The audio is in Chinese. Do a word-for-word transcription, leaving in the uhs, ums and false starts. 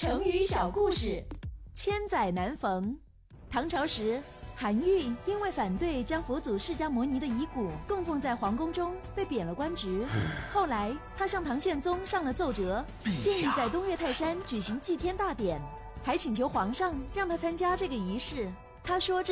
成语小故事，千载难逢。唐朝时，韩愈因为反对将佛祖释迦牟尼的遗骨供奉在皇宫中，被贬了官职。后来，他向唐宪宗上了奏折，建议在东岳泰山举行祭天大典，还请求皇上让他参加这个仪式。他说这